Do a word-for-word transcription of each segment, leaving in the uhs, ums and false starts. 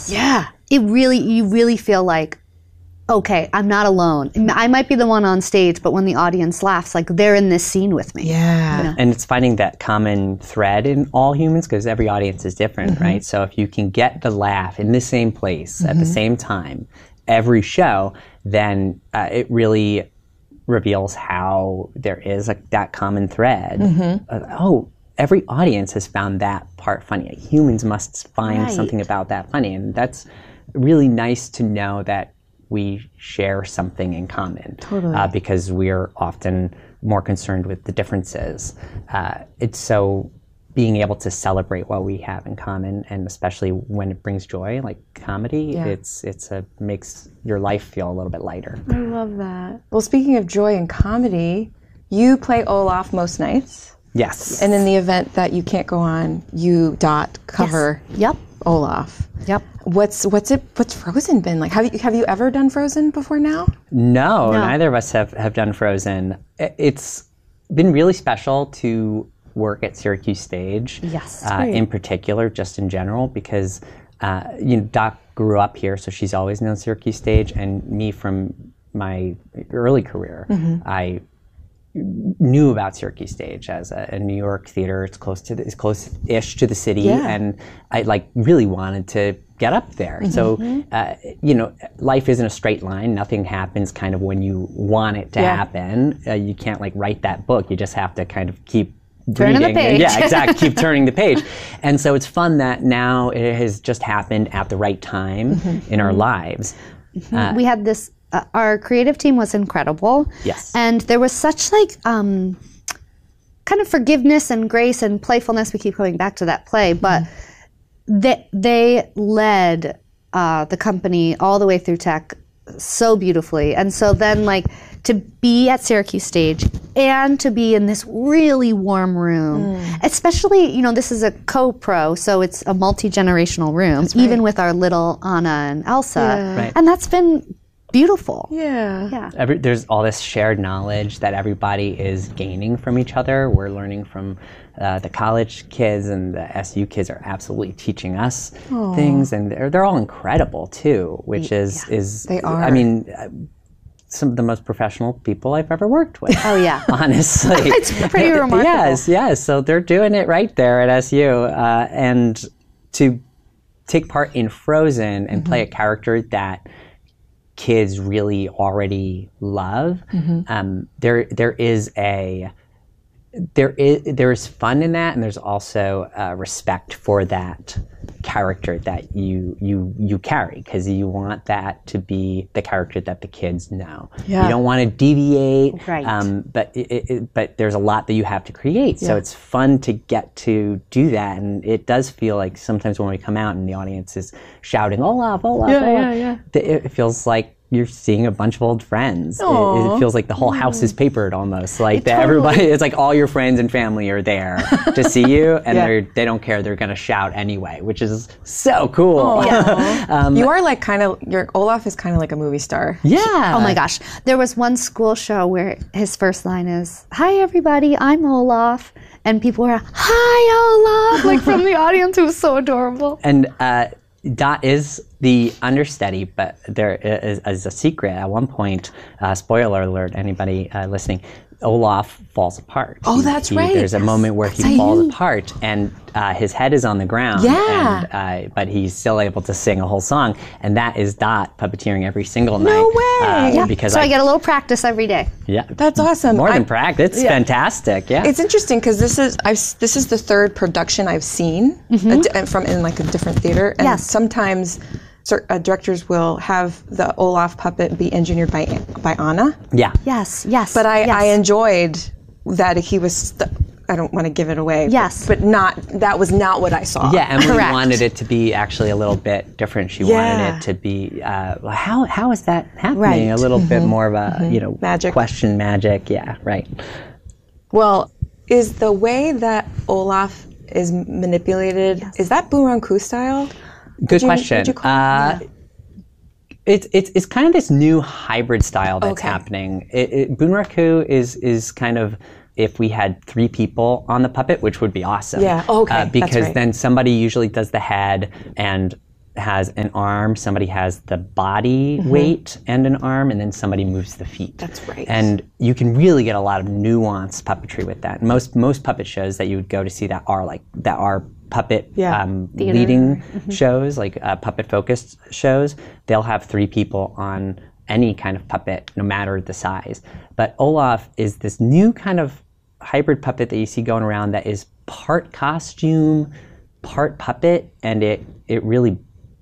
Yes. Yeah. It really, you really feel like, okay, I'm not alone. I might be the one on stage, but when the audience laughs, like they're in this scene with me. Yeah. You know? And it's finding that common thread in all humans, because every audience is different, mm-hmm. right? So if you can get the laugh in the same place mm-hmm. at the same time, every show, then uh, it really reveals how there is a, that common thread. Mm-hmm. Uh, oh, every audience has found that part funny. Humans must find right. something about that funny. And that's really nice to know that we share something in common. Totally. Uh, because we're often more concerned with the differences. Uh, it's so being able to celebrate what we have in common, and especially when it brings joy, like comedy, yeah. it's it's a makes your life feel a little bit lighter. I love that. Well, speaking of joy and comedy, you play Olaf most nights. Yes. And in the event that you can't go on, you dot cover yes. Yep. Olaf. Yep. What's what's it? What's Frozen been like? Have you have you ever done Frozen before now? No, no. neither of us have, have done Frozen. It's been really special to work at Syracuse Stage. Yes. Uh, in particular, just in general, because uh, you know, Doc grew up here, so she's always known Syracuse Stage, and me from my early career, mm-hmm. I knew about Syracuse Stage as a, a New York theater. It's close to the, it's close-ish to the city, yeah. and I like really wanted to get up there. Mm-hmm. So, uh, you know, life isn't a straight line. Nothing happens kind of when you want it to yeah. happen. Uh, you can't like write that book. You just have to kind of keep turning the page. Yeah, exactly. Keep turning the page. And so it's fun that now it has just happened at the right time mm-hmm. in our lives. Mm-hmm. Uh, we had this. Uh, our creative team was incredible. Yes. And there was such like um, kind of forgiveness and grace and playfulness. We keep coming back to that play, but mm-hmm. they, they led uh, the company all the way through tech so beautifully. And so then like to be at Syracuse Stage and to be in this really warm room, mm. especially, you know, this is a co-pro, so it's a multi-generational room, right. even with our little Anna and Elsa. Yeah. Right. And that's been beautiful. Yeah. Yeah. Every, there's all this shared knowledge that everybody is gaining from each other. We're learning from uh, the college kids, and the S U kids are absolutely teaching us Aww. things, and they're, they're all incredible too, which is, yeah. is they are. I mean, uh, some of the most professional people I've ever worked with. Oh yeah. Honestly. It's pretty remarkable. Yes, yes. So they're doing it right there at S U. Uh, and to take part in Frozen and mm-hmm. play a character that kids really already love, mm-hmm. um, there there is a there is there is fun in that, and there's also uh, respect for that character that you you you carry, because you want that to be the character that the kids know. Yeah. You don't want to deviate, right. um, but it, it, but there's a lot that you have to create. Yeah. So it's fun to get to do that, and it does feel like sometimes when we come out and the audience is shouting Olaf, Olaf, yeah, Olaf, yeah, yeah. it feels like you're seeing a bunch of old friends. It, it feels like the whole house is papered almost. Like it that totally. everybody, it's like all your friends and family are there to see you, and yeah. they're they don't care. They're gonna shout anyway, which is so cool. Yeah. um, you are like kind of your Olaf is kind of like a movie star. Yeah. Oh my gosh. There was one school show where his first line is, "Hi everybody, I'm Olaf." And people were, "Hi Olaf," like from the audience. It was so adorable. And uh, Dot is the understudy, but there is, is a secret. At one point, uh, spoiler alert, anybody uh, listening, Olaf falls apart. Oh, He- that's he- right. There's a moment where he That's falls right. apart, and uh, his head is on the ground. Yeah. And, uh, but he's still able to sing a whole song, and that is Dot puppeteering every single night. No way. Uh, Yeah. Because so I, I get a little practice every day. yeah, That's awesome. more I- than practice. It's yeah. fantastic. Yeah. It's interesting because this is I've s- this is the third production I've seen Mm-hmm. a di- from in like a different theater, and Yes. sometimes cer- uh, directors will have the Olaf puppet be engineered by by Anna. yeah. Yes, yes. But I, yes. I enjoyed that he was. St- I don't want to give it away. Yes. But, but not that was not what I saw. Yeah, Emily Correct. wanted it to be actually a little bit different. She Yeah. wanted it to be uh, well, how how is that happening? Right. A little bit more of a you know Magic. question magic. Yeah, right. Well, is the way that Olaf is manipulated is that Boomerang Coup style? Good you- question. would you call it? uh, It's it's it's kind of this new hybrid style that's Okay. happening. It, it, Bunraku is is kind of if we had three people on the puppet, which would be awesome. Yeah, okay, Uh, that's because right. then somebody usually does the head, and has an arm, somebody has the body mm-hmm. weight and an arm, and then somebody moves the feet. That's right. And you can really get a lot of nuanced puppetry with that. Most most puppet shows that you would go to see that are like that are puppet yeah. um, leading mm-hmm. shows, like uh, puppet focused shows. They'll have three people on any kind of puppet, no matter the size. But Olaf is this new kind of hybrid puppet that you see going around that is part costume, part puppet, and it it really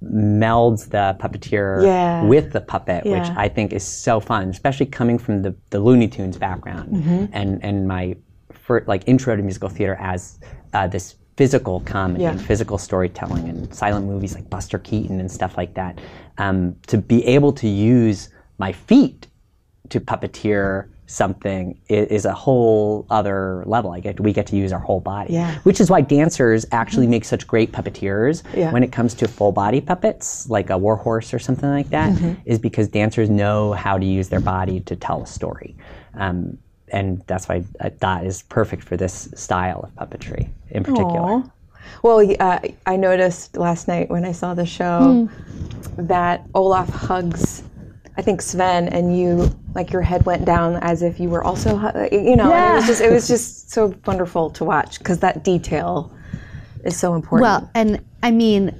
melds the puppeteer yeah. with the puppet, yeah. which I think is so fun, especially coming from the, the Looney Tunes background mm-hmm. and and my first, like intro to musical theater as uh, this physical comedy yeah. and physical storytelling and silent movies like Buster Keaton and stuff like that. Um, to be able to use my feet to puppeteer something is, is a whole other level. I get we get to use our whole body, yeah. which is why dancers actually mm-hmm. make such great puppeteers yeah. when it comes to full body puppets, like a warhorse or something like that, mm-hmm. is because dancers know how to use their body to tell a story. Um, and that's why uh, Dot is perfect for this style of puppetry in particular. Aww. Well, uh, I noticed last night when I saw the show mm. that Olaf hugs, I think, Sven, and you, like your head went down as if you were also, you know, yeah. and it was just it was just so wonderful to watch because that detail is so important. Well, and I mean,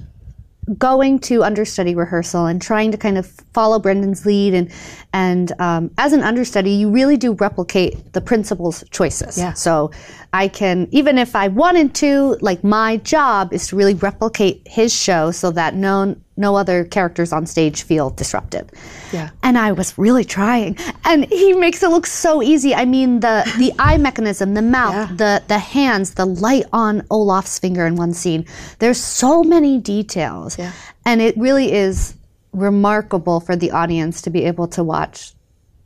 going to understudy rehearsal and trying to kind of follow Brendan's lead, and and um, as an understudy, you really do replicate the principal's choices. Yeah. So I can, even if I wanted to, like my job is to really replicate his show so that no no other characters on stage feel disrupted. Yeah. And I was really trying, and he makes it look so easy. I mean, the the eye mechanism, the mouth, yeah. the the hands, the light on Olaf's finger in one scene. There's so many details, yeah. and it really is remarkable for the audience to be able to watch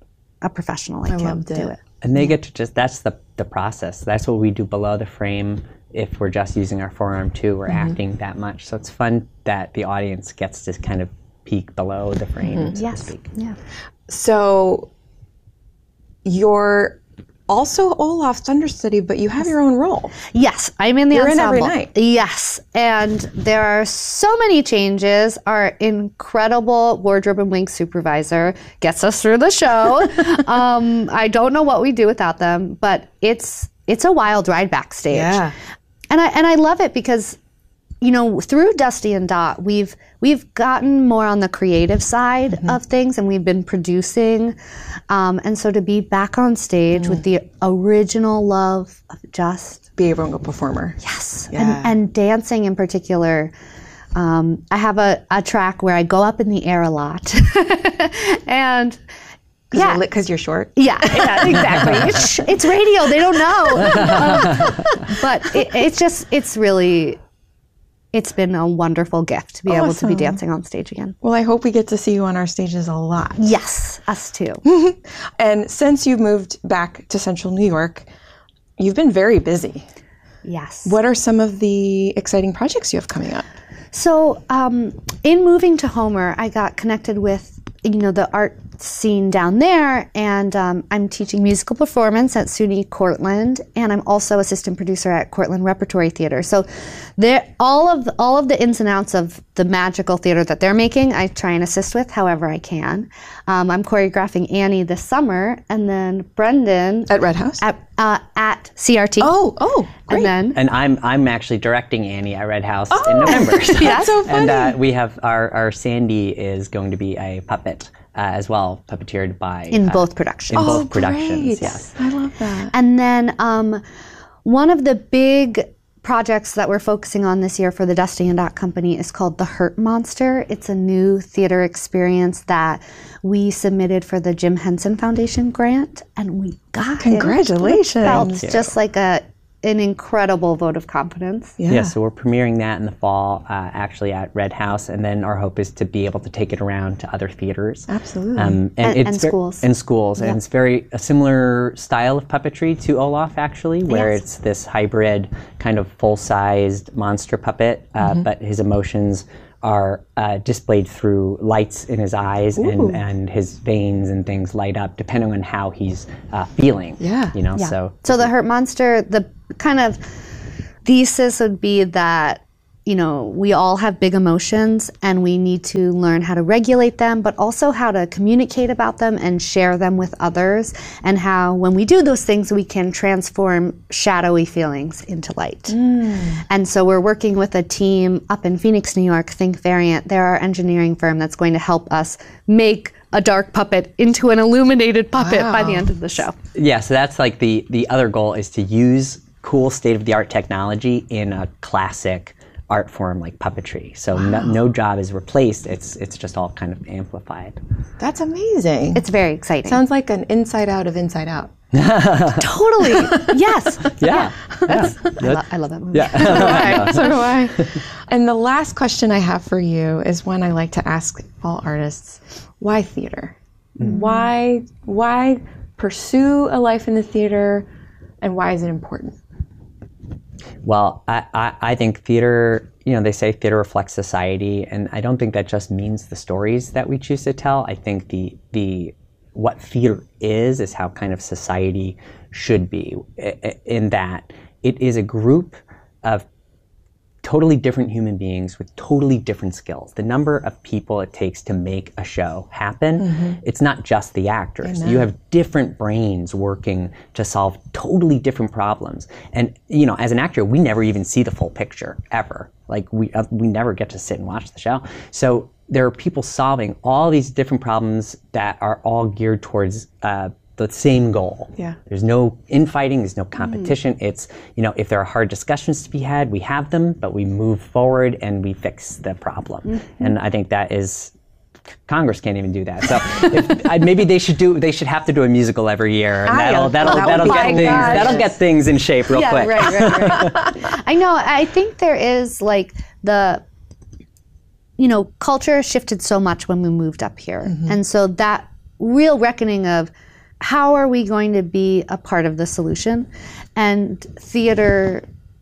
a professional like I him loved do it. it. And they get to just, that's the, the process. That's what we do below the frame. If we're just using our forearm too, we're mm-hmm. acting that much. So it's fun that the audience gets to kind of peek below the frame, mm-hmm. so yes. to speak. Yeah. So you're also Olaf's understudy, but you have your own role. Yes, I'm in the You're ensemble. in every night. Yes, and there are so many changes. Our incredible wardrobe and wing supervisor gets us through the show. um, I don't know what we do without them, but it's it's a wild ride backstage. Yeah. And I and I love it because, you know, through Dusty and Dot, we've we've gotten more on the creative side mm-hmm. of things, and we've been producing. Um, and so to be back on stage mm. with the original love of just be able to performer. Yes, yeah. and, and dancing in particular. Um, I have a, a track where I go up in the air a lot, and. Cause yeah, because you're, you're short. Yeah, yeah, exactly. it's, it's radio; they don't know. Um, but it, it's just, it's really, it's been a wonderful gift to be awesome. able to be dancing on stage again. Well, I hope we get to see you on our stages a lot. Yes, us too. And since you've moved back to Central New York, you've been very busy. Yes. What are some of the exciting projects you have coming up? So, um, in moving to Homer, I got connected with, you know, the art scene down there, and um, I'm teaching musical performance at SUNY Cortland, and I'm also assistant producer at Cortland Repertory Theater. So, there, all of all of the ins and outs of the magical theater that they're making, I try and assist with however I can. Um, I'm choreographing Annie this summer, and then Brendan at Red House at uh, at C R T. Oh, oh, great. And then and I'm I'm actually directing Annie at Red House oh, in November. So, that's so funny. And uh, we have our our Sandy is going to be a puppet. Uh, as well, puppeteered by in uh, both productions. In oh, both productions, great. yes. I love that. And then um, one of the big projects that we're focusing on this year for the Dusty and Dot Company is called The Hurt Monster. It's a new theater experience that we submitted for the Jim Henson Foundation grant, and we got Congratulations. it. Congratulations! Felt just like a an incredible vote of confidence. Yeah. yeah, so we're premiering that in the fall, uh, actually at Red House, and then our hope is to be able to take it around to other theaters. Absolutely. Um, and, and, it's and ver- schools. And schools, yep. and it's very a similar style of puppetry to Olaf, actually, where yes. it's this hybrid kind of full-sized monster puppet, uh, mm-hmm. but his emotions are uh, displayed through lights in his eyes, and, and his veins and things light up depending on how he's uh, feeling. Yeah. You know, yeah. so. So The Hurt Monster, the kind of thesis would be that, you know, we all have big emotions and we need to learn how to regulate them, but also how to communicate about them and share them with others, and how when we do those things, we can transform shadowy feelings into light. Mm. And so we're working with a team up in Phoenix, New York, Think Variant. They're our engineering firm that's going to help us make a dark puppet into an illuminated puppet wow. by the end of the show. Yeah, so that's like the, the other goal is to use cool state-of-the-art technology in a classic art form like puppetry. So wow. no, no job is replaced. It's it's just all kind of amplified. That's amazing. It's very exciting. Sounds like an Inside Out of Inside Out. Totally. Yes. Yeah. yeah. I, lo- I love that movie. Yeah. So do I. So do I. And the last question I have for you is one I like to ask all artists. Why theater? Mm. Why why pursue a life in the theater, and why is it important? Well, I, I, I think theater, you know, they say theater reflects society, and I don't think that just means the stories that we choose to tell. I think the the what theater is is how kind of society should be, in that it is a group of totally different human beings with totally different skills. The number of people it takes to make a show happen, mm-hmm. it's not just the actors. You have different brains working to solve totally different problems. And, you know, as an actor, we never even see the full picture, ever. Like, we uh, we never get to sit and watch the show. So there are people solving all these different problems that are all geared towards uh, the same goal. Yeah. There's no infighting, there's no competition. Mm. It's, you know, if there are hard discussions to be had, we have them, but we move forward and we fix the problem. Mm-hmm. And I think that is, Congress can't even do that. So if, I, maybe they should do, they should have to do a musical every year, and that'll that'll that that'll get things gosh. that'll get things in shape real yeah, quick. Right, right, right. I know. I think there is like the, you know, culture shifted so much when we moved up here, mm-hmm. and so that real reckoning of how are we going to be a part of the solution? And theater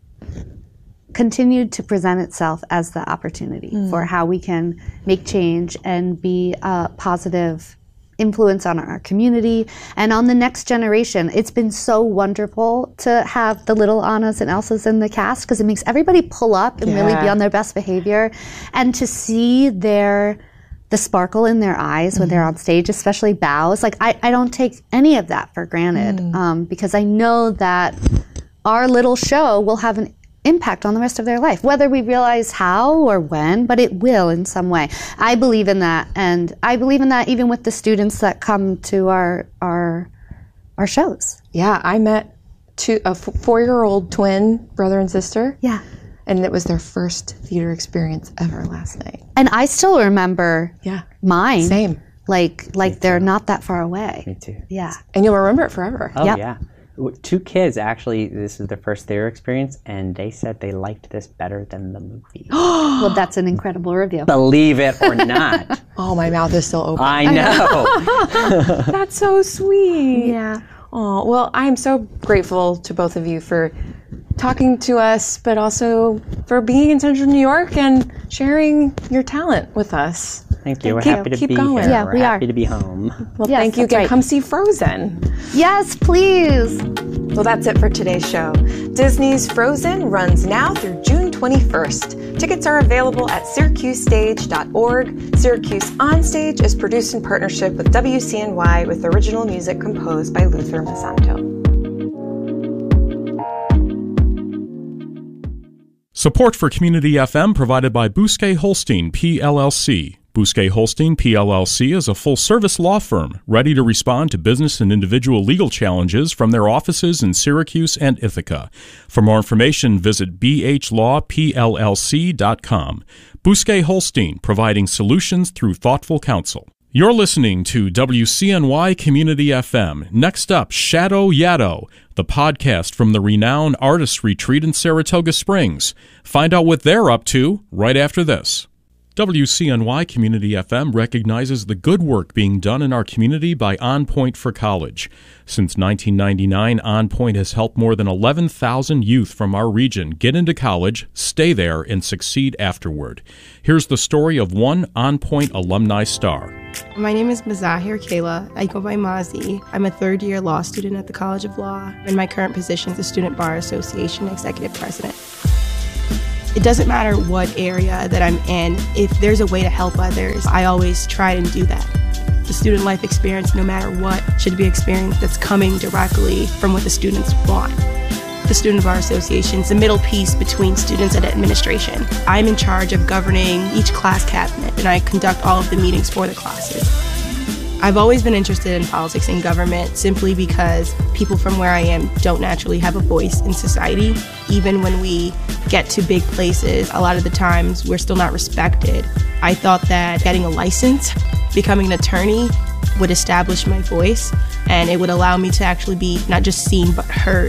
continued to present itself as the opportunity mm. for how we can make change and be a positive influence on our community and on the next generation. It's been so wonderful to have the little Annas and Elsas in the cast, because it makes everybody pull up and yeah. really be on their best behavior, and to see their the sparkle in their eyes mm-hmm. when they're on stage, especially bows. Like, I, I don't take any of that for granted mm. um, because I know that our little show will have an impact on the rest of their life, whether we realize how or when, but it will in some way. I believe in that, and I believe in that even with the students that come to our our our shows. Yeah, I met two a f- four-year-old twin brother and sister. Yeah. And it was their first theater experience ever last night. And I still remember yeah. mine. Same. Like like they're not that far away. Me too. Yeah. And you'll remember it forever. Oh, yep. yeah. Two kids, actually, this is their first theater experience, and they said they liked this better than the movie. Well, that's an incredible review. Believe it or not. Oh, my mouth is still open. I know. That's so sweet. Yeah. Oh, well, I am so grateful to both of you for talking to us, but also for being in Central New York and sharing your talent with us. Thank you. We're keep, happy to keep be going. here. Yeah, We're we happy are. to be home. Well, yes, thank you again. Right. Come see Frozen. Yes, please. Well, that's it for today's show. Disney's Frozen runs now through June twenty-first. Tickets are available at syracuse stage dot org. Syracuse On Stage is produced in partnership with W C N Y, with original music composed by Luther Masanto. Support for Community F M provided by Bousquet Holstein, P L L C. Bousquet Holstein, P L L C is a full-service law firm ready to respond to business and individual legal challenges from their offices in Syracuse and Ithaca. For more information, visit b h law p l l c dot com. Bousquet Holstein, providing solutions through thoughtful counsel. You're listening to W C N Y Community F M. Next up, Shadow Yaddo, the podcast from the renowned Artists Retreat in Saratoga Springs. Find out what they're up to right after this. W C N Y Community F M recognizes the good work being done in our community by On Point for College. Since nineteen ninety-nine, On Point has helped more than eleven thousand youth from our region get into college, stay there, and succeed afterward. Here's the story of one On Point alumni star. My name is Mazahir Kayla. I go by Mazi. I'm a third-year law student at the College of Law, and my current position is the Student Bar Association Executive President. It doesn't matter what area that I'm in. If there's a way to help others, I always try and do that. The student life experience, no matter what, should be an experience that's coming directly from what the students want. The Student Bar Association is the middle piece between students and administration. I'm in charge of governing each class cabinet, and I conduct all of the meetings for the classes. I've always been interested in politics and government simply because people from where I am don't naturally have a voice in society. Even when we get to big places, a lot of the times we're still not respected. I thought that getting a license, becoming an attorney, would establish my voice, and it would allow me to actually be not just seen but heard.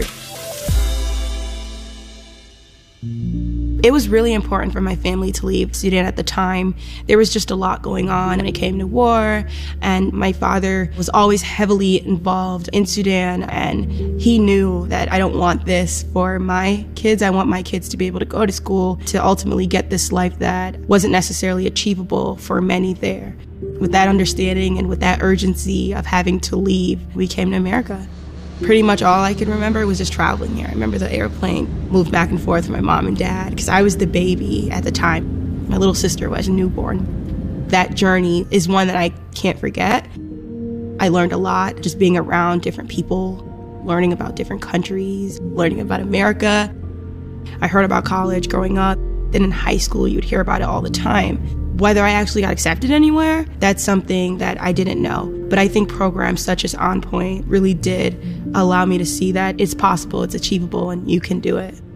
It was really important for my family to leave Sudan at the time. There was just a lot going on, and it came to war, and my father was always heavily involved in Sudan, and he knew that I don't want this for my kids. I want my kids to be able to go to school, to ultimately get this life that wasn't necessarily achievable for many there. With that understanding and with that urgency of having to leave, we came to America. Pretty much all I can remember was just traveling here. I remember the airplane moved back and forth with my mom and dad because I was the baby at the time. My little sister was newborn. That journey is one that I can't forget. I learned a lot just being around different people, learning about different countries, learning about America. I heard about college growing up. Then in high school, you'd hear about it all the time. Whether I actually got accepted anywhere, that's something that I didn't know. But I think programs such as On Point really did allow me to see that it's possible, it's achievable, and you can do it.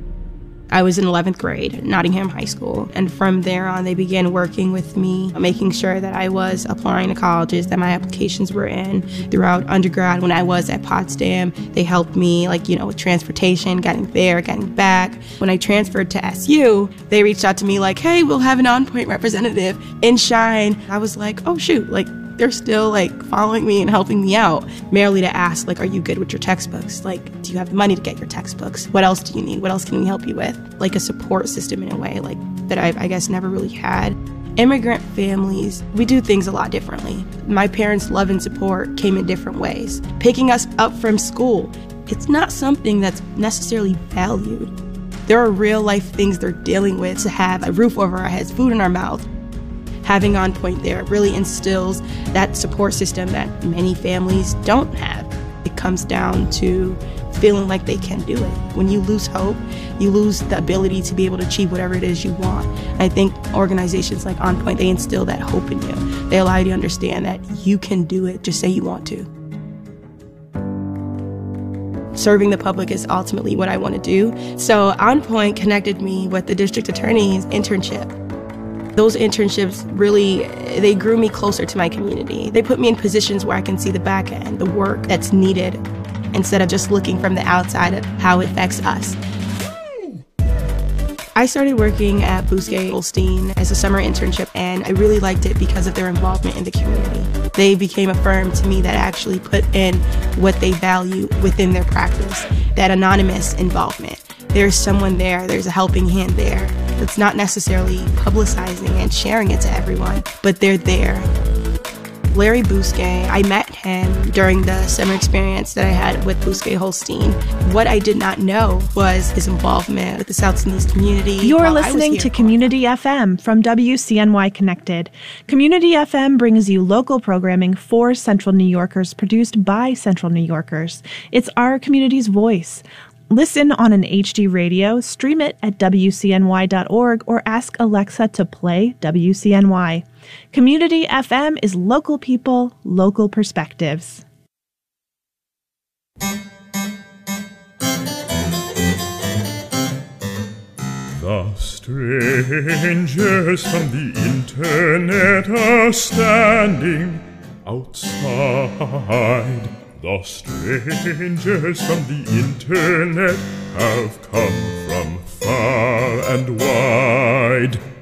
I was in eleventh grade at Nottingham High School, and from there on they began working with me, making sure that I was applying to colleges that my applications were in. Throughout undergrad, when I was at Potsdam, they helped me, like, you know, with transportation, getting there, getting back. When I transferred to S U, they reached out to me like, hey, we'll have an On Point representative in Shine. I was like, oh shoot, like, they're still like following me and helping me out, merely to ask, like, are you good with your textbooks? Like, do you have the money to get your textbooks? What else do you need? What else can we help you with? Like a support system in a way, like that I, I guess never really had. Immigrant families, we do things a lot differently. My parents' love and support came in different ways. Picking us up from school, it's not something that's necessarily valued. There are real life things they're dealing with to have a roof over our heads, food in our mouth. Having On Point there really instills that support system that many families don't have. It comes down to feeling like they can do it. When you lose hope, you lose the ability to be able to achieve whatever it is you want. I think organizations like On Point, they instill that hope in you. They allow you to understand that you can do it, just say you want to. Serving the public is ultimately what I want to do. So On Point connected me with the district attorney's internship. Those internships really, they grew me closer to my community. They put me in positions where I can see the back end, the work that's needed, instead of just looking from the outside at how it affects us. I started working at Bousquet Holstein as a summer internship, and I really liked it because of their involvement in the community. They became a firm to me that actually put in what they value within their practice, that anonymous involvement. There's someone there, there's a helping hand there. It's not necessarily publicizing and sharing it to everyone, but they're there. Larry Bousquet, I met him during the summer experience that I had with Bousquet Holstein. What I did not know was his involvement with the South Sudanese community. You're listening to Community F M from W C N Y Connected. Community F M brings you local programming for Central New Yorkers, produced by Central New Yorkers. It's our community's voice. Listen on an H D radio, stream it at W C N Y dot org, or ask Alexa to play W C N Y. Community F M is local people, local perspectives. The strangers from the internet are standing outside. The strangers from the internet have come from far and wide.